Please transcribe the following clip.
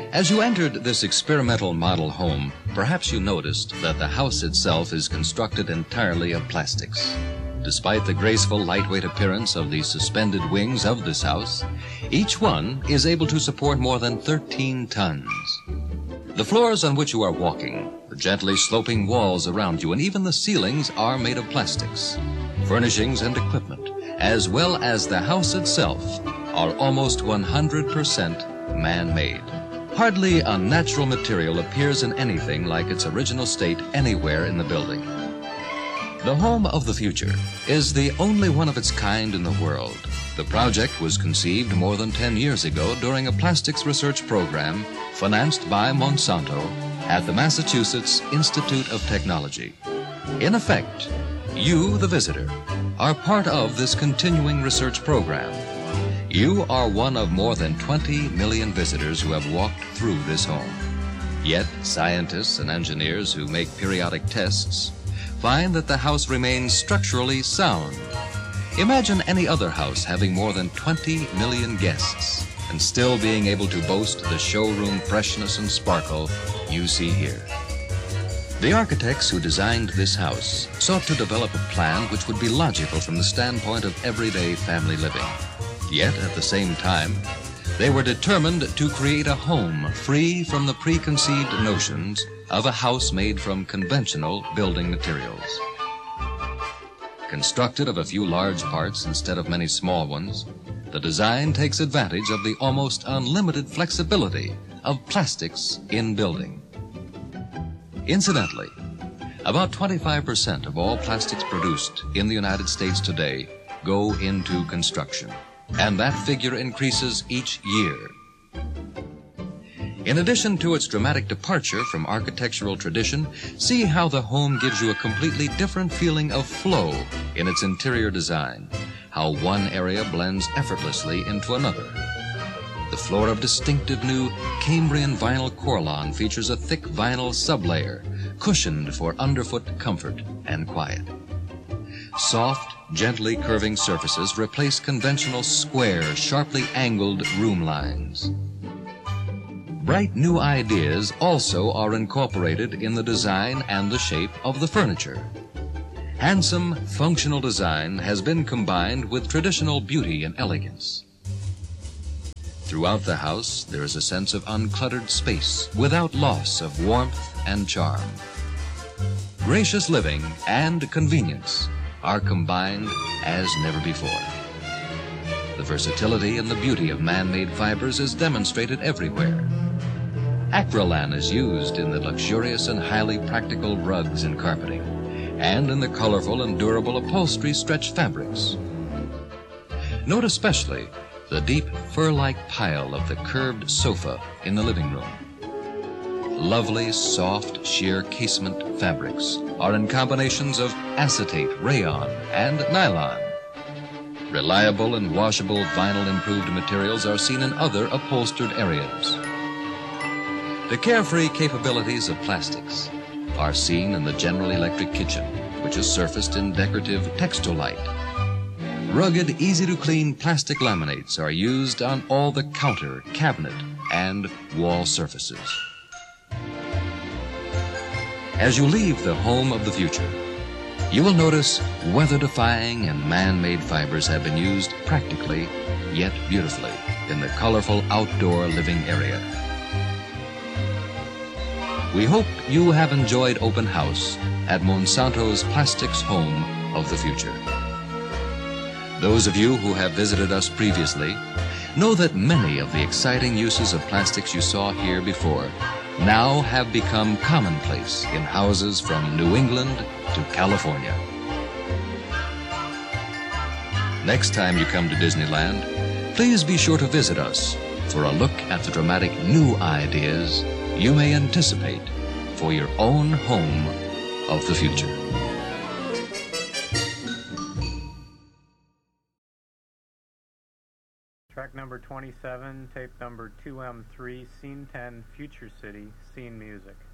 As you entered this experimental model home, perhaps you noticed that the house itself is constructed entirely of plastics. Despite the graceful, lightweight appearance of the suspended wings of this house, each one is able to support more than 13 tons. The floors on which you are walking, the gently sloping walls around you, and even the ceilings are made of plastics. Furnishings and equipment, as well as the house itself, are almost 100% man-made. Hardly a natural material appears in anything like its original state anywhere in the building. The home of the future is the only one of its kind in the world. The project was conceived more than 10 years ago during a plastics research program financed by Monsanto at the Massachusetts Institute of Technology. In effect, you, the visitor, are part of this continuing research program. You are one of more than 20 million visitors who have walked through this home. Yet, scientists and engineers who make periodic tests find that the house remains structurally sound. Imagine any other house having more than 20 million guests and still being able to boast the showroom freshness and sparkle you see here. The architects who designed this house sought to develop a plan which would be logical from the standpoint of everyday family living. Yet, at the same time, they were determined to create a home free from the preconceived notions of a house made from conventional building materials. Constructed of a few large parts instead of many small ones, the design takes advantage of the almost unlimited flexibility of plastics in building. Incidentally, about 25% of all plastics produced in the United States today go into construction, and that figure increases each year. In addition to its dramatic departure from architectural tradition, see how the home gives you a completely different feeling of flow in its interior design, how one area blends effortlessly into another. The floor of distinctive new Cambrian vinyl Corlon features a thick vinyl sublayer, cushioned for underfoot comfort and quiet. Soft, gently curving surfaces replace conventional square, sharply angled room lines. Bright new ideas also are incorporated in the design and the shape of the furniture. Handsome, functional design has been combined with traditional beauty and elegance. Throughout the house, there is a sense of uncluttered space without loss of warmth and charm. Gracious living and convenience are combined as never before. The versatility and the beauty of man-made fibers is demonstrated everywhere. Acrylan is used in the luxurious and highly practical rugs and carpeting, and in the colorful and durable upholstery stretch fabrics. Note especially the deep fur-like pile of the curved sofa in the living room. Lovely, soft, sheer casement fabrics are in combinations of acetate, rayon, and nylon. Reliable and washable vinyl-improved materials are seen in other upholstered areas. The carefree capabilities of plastics are seen in the General Electric kitchen, which is surfaced in decorative Textolite. Rugged, easy-to-clean plastic laminates are used on all the counter, cabinet, and wall surfaces. As you leave the home of the future, you will notice weather-defying and man-made fibers have been used practically, yet beautifully, in the colorful outdoor living area. We hope you have enjoyed Open House at Monsanto's Plastics Home of the Future. Those of you who have visited us previously know that many of the exciting uses of plastics you saw here before now have become commonplace in houses from New England to California. Next time you come to Disneyland, please be sure to visit us for a look at the dramatic new ideas you may anticipate for your own home of the future. Track number 27, tape number 2M3, Scene 10, Future City, Scene Music.